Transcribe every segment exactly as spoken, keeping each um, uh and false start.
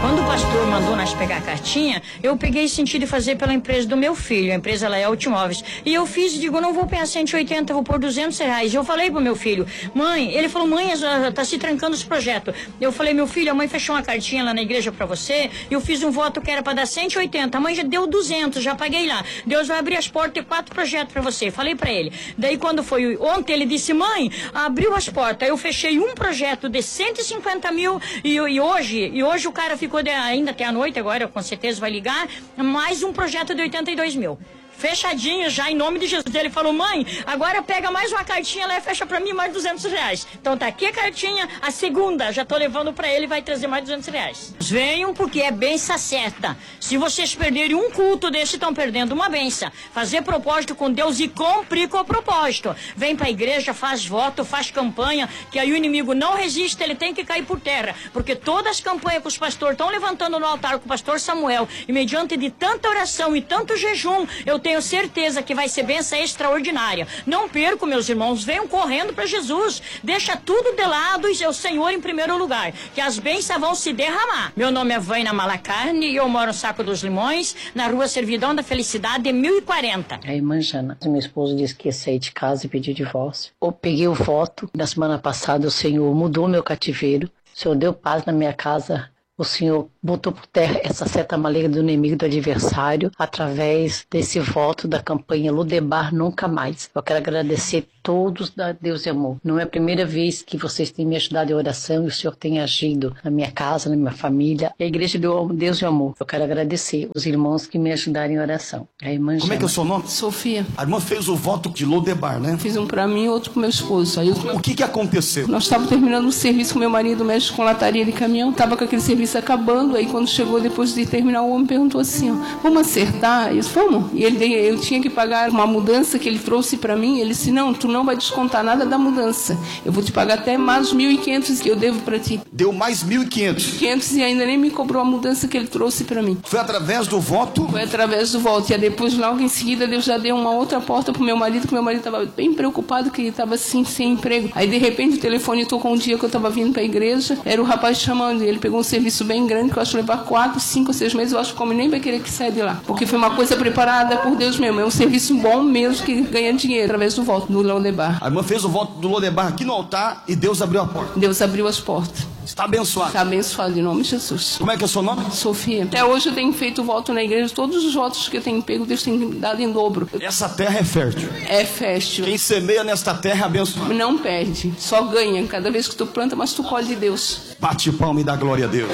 Quando o pastor mandou nós pegar a cartinha, eu peguei e senti de fazer pela empresa do meu filho. A empresa lá é Automóveis. E eu fiz e digo, não vou pegar cento e oitenta, vou pôr duzentos reais. Eu falei pro meu filho, mãe, ele falou, mãe, tá se trancando esse projeto. Eu falei, meu filho, a mãe fechou uma cartinha lá na igreja pra você, e eu fiz um voto que era pra dar cento e oitenta. A mãe já deu duzentos, já paguei lá. Deus vai abrir as portas e quatro projetos pra você. Falei pra ele. Daí quando foi ontem, ele disse, mãe, abriu as portas. Eu fechei um projeto de cento e cinquenta mil e, e hoje, e hoje o cara ficou de, ainda até a noite, agora com certeza vai ligar, mais um projeto de oitenta e dois mil. Fechadinho já, em nome de Jesus. Ele falou, mãe, agora pega mais uma cartinha lá e fecha pra mim mais duzentos reais. Então tá aqui a cartinha, a segunda, já tô levando pra ele e vai trazer mais duzentos reais. Venham porque é benção certa. Se vocês perderem um culto desse, estão perdendo uma benção. Fazer propósito com Deus e cumprir com o propósito. Vem pra igreja, faz voto, faz campanha, que aí o inimigo não resiste, ele tem que cair por terra. Porque todas as campanhas que os pastores estão levantando no altar com o pastor Samuel, e mediante de tanta oração e tanto jejum, eu tenho Tenho certeza que vai ser bênção extraordinária. Não percam, meus irmãos, venham correndo para Jesus. Deixa tudo de lado e o Senhor em primeiro lugar, que as bênçãos vão se derramar. Meu nome é Vaina Malacarne e eu moro no Saco dos Limões, na rua Servidão da Felicidade, mil e quarenta. A irmã Jana, meu esposo disse que ia sair de casa e pedir divórcio. Eu peguei o voto, na semana passada o Senhor mudou meu cativeiro, o Senhor deu paz na minha casa. O Senhor botou por terra essa seta maligna do inimigo, do adversário, através desse voto da campanha Lodebar Nunca Mais. Eu quero agradecer todos da Deus e Amor. Não é a primeira vez que vocês têm me ajudado em oração e o Senhor tem agido na minha casa, na minha família. E a igreja do Deus e Amor. Eu quero agradecer os irmãos que me ajudaram em oração. A irmã Como Gema. É que é o seu nome? Sofia. A irmã fez o voto de Lodebar, né? Fiz um pra mim e outro pro meu esposo. Aí eu... O que que aconteceu? Nós estávamos terminando o serviço com meu marido, mexe com lataria de caminhão. Tava com aquele serviço acabando. Aí quando chegou depois de terminar, o homem perguntou assim, ó, vamos acertar? Eu disse, vamos. E ele, eu tinha que pagar uma mudança que ele trouxe pra mim. Ele disse, não, tu não vai descontar nada da mudança. Eu vou te pagar até mais mil e quinhentos que eu devo pra ti. Deu mais mil e quinhentos? quinhentos e ainda nem me cobrou a mudança que ele trouxe pra mim. Foi através do voto? Foi através do voto. E aí depois, logo em seguida, Deus já deu uma outra porta pro meu marido, que meu marido estava bem preocupado, que ele estava assim, sem emprego. Aí, de repente, o telefone tocou um dia que eu estava vindo pra igreja, era o rapaz chamando, e ele pegou um serviço bem grande, que eu acho que levar quatro, cinco, seis meses, eu acho que o homem nem vai querer que saia de lá. Porque foi uma coisa preparada por Deus mesmo. É um serviço bom mesmo, que ganha dinheiro através do voto do Lodebar. A irmã fez o voto do Lodebar aqui no altar e Deus abriu a porta. Deus abriu as portas. Está abençoado. Está abençoado em nome de Jesus. Como é que é o seu nome? Sofia. Até hoje eu tenho feito voto na igreja. Todos os votos que eu tenho pego, Deus tem dado em dobro. Essa terra é fértil. É fértil. Quem semeia nesta terra é abençoado. Não perde, só ganha. Cada vez que tu planta, mas tu colhe de Deus. Bate palma e dá glória a Deus.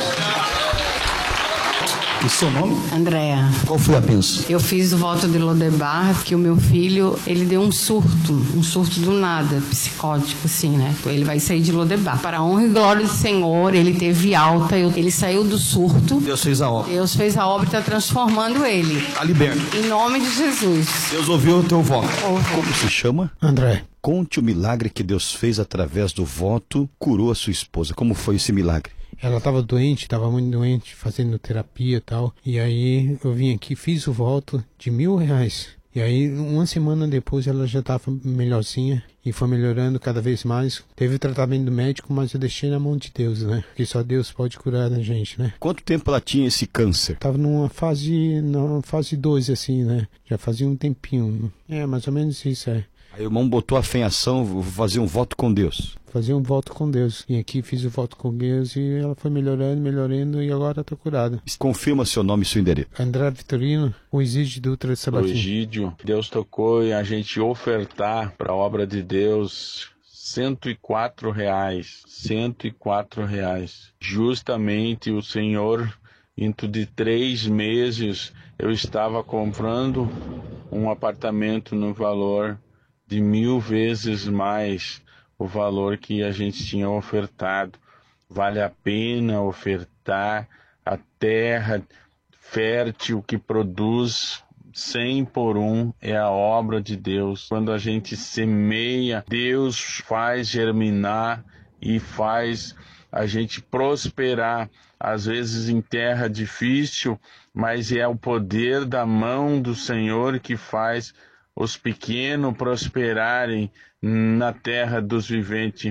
E seu nome? Andréa. Qual foi a bênção? Eu fiz o voto de Lodebar, que o meu filho, ele deu um surto, um surto do nada, psicótico, assim, né? Ele vai sair de Lodebar. Para a honra e glória do Senhor, ele teve alta, ele saiu do surto. Deus fez a obra. Deus fez a obra e está transformando ele. Está liberto. Em nome de Jesus. Deus ouviu o teu voto. Como se chama? André. Conte o milagre que Deus fez através do voto, curou a sua esposa. Como foi esse milagre? Ela estava doente, estava muito doente, fazendo terapia e tal. E aí eu vim aqui, fiz o voto de mil reais. E aí, uma semana depois, ela já estava melhorzinha e foi melhorando cada vez mais. Teve o tratamento médico, mas eu deixei na mão de Deus, né? Porque só Deus pode curar a gente, né? Quanto tempo ela tinha esse câncer? Tava numa fase, numa fase dois, assim, né? Já fazia um tempinho. É, mais ou menos isso, é. Aí o irmão botou a fé em ação, vou fazer um voto com Deus. Fazer um voto com Deus. E aqui fiz o voto com Deus e ela foi melhorando, melhorando e agora está curada. Confirma seu nome e seu endereço. André Vitorino, o Egídio Dutra de Sabatim. O Egídio, Deus tocou em a gente ofertar para a obra de Deus cento e quatro reais. cento e quatro reais. Justamente o Senhor, dentro de três meses, eu estava comprando um apartamento no valor de mil vezes mais o valor que a gente tinha ofertado. Vale a pena ofertar a terra fértil que produz cem por um, é a obra de Deus. Quando a gente semeia, Deus faz germinar e faz a gente prosperar, às vezes em terra difícil, mas é o poder da mão do Senhor que faz os pequenos prosperarem na terra dos viventes.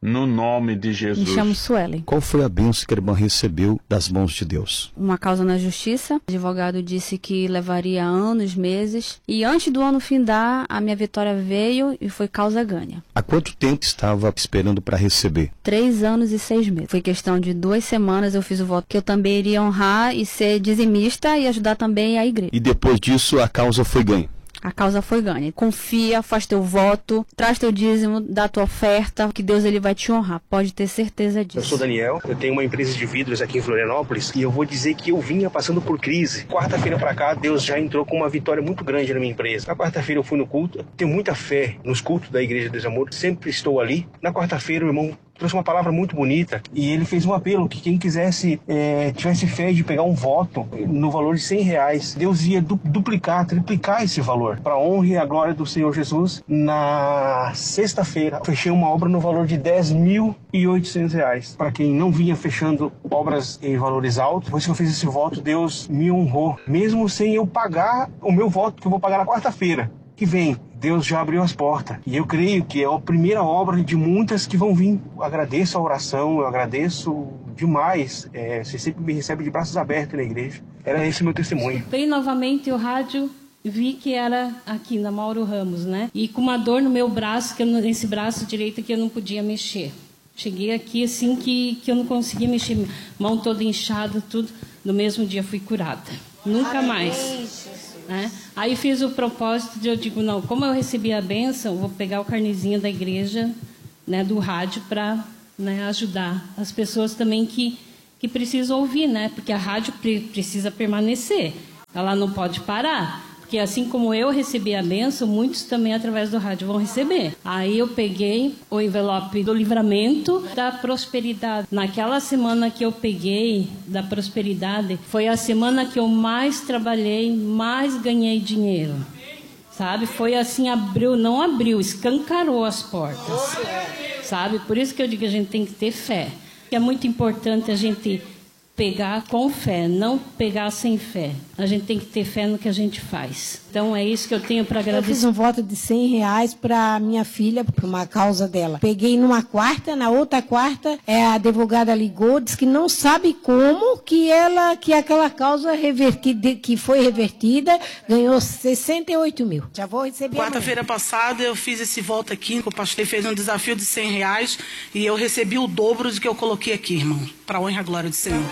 no nome de Jesus. Me chamo Suelen. Qual foi a bênção que a irmã recebeu das mãos de Deus? Uma causa na justiça. O advogado disse que levaria anos, meses. E antes do ano findar, a minha vitória veio e foi causa ganha. Há quanto tempo estava esperando para receber? Três anos e seis meses. Foi questão de duas semanas eu fiz o voto que eu também iria honrar e ser dizimista e ajudar também a igreja. E depois disso a causa foi ganha? A causa foi ganha. Confia, faz teu voto, traz teu dízimo, dá tua oferta, que Deus ele vai te honrar. Pode ter certeza disso. Eu sou Daniel, eu tenho uma empresa de vidros aqui em Florianópolis e eu vou dizer que eu vinha passando por crise. Quarta-feira pra cá, Deus já entrou com uma vitória muito grande na minha empresa. Na quarta-feira eu fui no culto, tenho muita fé nos cultos da Igreja dos Amores, sempre estou ali. Na quarta-feira o irmão trouxe uma palavra muito bonita e ele fez um apelo que quem quisesse, é, tivesse fé de pegar um voto no valor de cem reais, Deus ia du duplicar, triplicar esse valor para a honra e a glória do Senhor Jesus. Na sexta-feira, fechei uma obra no valor de dez mil e oitocentos reais. Para quem não vinha fechando obras em valores altos, depois que eu fiz esse voto, Deus me honrou, mesmo sem eu pagar o meu voto, que eu vou pagar na quarta-feira que vem. Deus já abriu as portas e eu creio que é a primeira obra de muitas que vão vir. Eu agradeço a oração, eu agradeço demais. É, você sempre me recebe de braços abertos na igreja. Era esse o meu testemunho. Escutei novamente o rádio, vi que era aqui na Mauro Ramos, né? E com uma dor no meu braço, que eu, nesse braço direito que eu não podia mexer. Cheguei aqui assim que, que eu não conseguia mexer, mão toda inchada, tudo. No mesmo dia fui curada. Nunca mais. Né? Aí fiz o propósito de, eu digo, não, como eu recebi a bênção, vou pegar o carnezinho da igreja, né, do rádio, para, né, ajudar as pessoas também que, que precisam ouvir, né? Porque a rádio pre precisa permanecer, ela não pode parar. Porque assim como eu recebi a bênção, muitos também através do rádio vão receber. Aí eu peguei o envelope do livramento da prosperidade. Naquela semana que eu peguei da prosperidade, foi a semana que eu mais trabalhei, mais ganhei dinheiro. Sabe? Foi assim, abriu, não abriu, escancarou as portas. Sabe? Por isso que eu digo que a gente tem que ter fé. É muito importante a gente pegar com fé, não pegar sem fé. A gente tem que ter fé no que a gente faz. Então é isso que eu tenho para agradecer. Eu fiz um voto de cem reais para minha filha, para uma causa dela. Peguei numa quarta, na outra quarta, é, a advogada ligou, disse que não sabe como que ela, que aquela causa revertida, que foi revertida, ganhou sessenta e oito mil. Já vou receber. Quarta-feira passada eu fiz esse voto aqui, o pastor fez um desafio de cem reais e eu recebi o dobro do que eu coloquei aqui, irmão, para a honra e a glória do Senhor.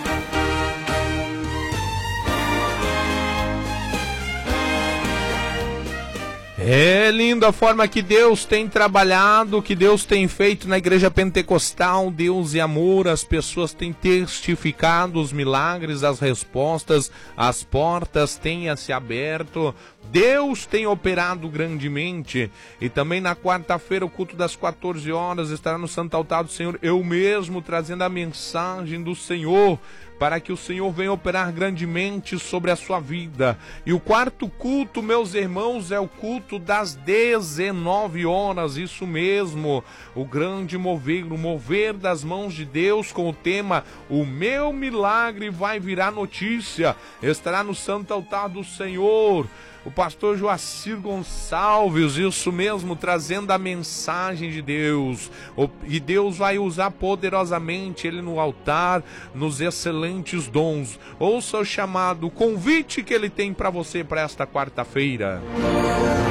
É linda a forma que Deus tem trabalhado, que Deus tem feito na Igreja Pentecostal. Deus e amor, as pessoas têm testificado os milagres, as respostas, as portas têm se aberto. Deus tem operado grandemente. E também na quarta-feira, o culto das quatorze horas, estará no Santo Altar do Senhor, eu mesmo trazendo a mensagem do Senhor, para que o Senhor venha operar grandemente sobre a sua vida. E o quarto culto, meus irmãos, é o culto das dezenove horas, isso mesmo, o grande mover, o mover das mãos de Deus, com o tema O Meu Milagre Vai Virar Notícia. Estará no Santo Altar do Senhor o pastor Joacir Gonçalves, isso mesmo, trazendo a mensagem de Deus. E Deus vai usar poderosamente ele no altar, nos excelentes dons. Ouça o chamado, o convite que ele tem para você para esta quarta-feira.